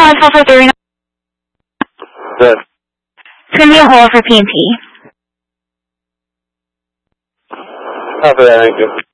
on sulfur 39. Good. It's going to be a hold for P&P. Copy that, thank you.